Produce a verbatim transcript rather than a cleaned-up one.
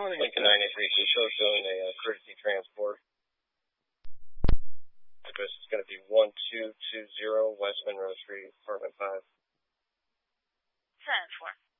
Lincoln ninety-three, so show showing a uh, courtesy transport. Address is going to be one two two zero West Monroe Street, apartment five. seven four.